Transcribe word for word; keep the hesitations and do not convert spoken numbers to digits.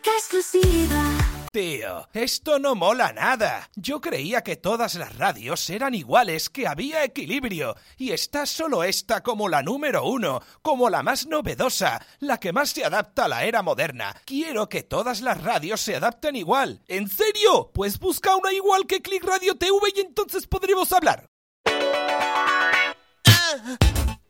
¡Qué exclusiva! Tío, esto no mola nada. Yo creía que todas las radios eran iguales, que había equilibrio. Y está solo esta como la número uno, como la más novedosa, la que más se adapta a la era moderna. Quiero que todas las radios se adapten igual. ¿En serio? Pues busca una igual que Click Radio T V y entonces podremos hablar.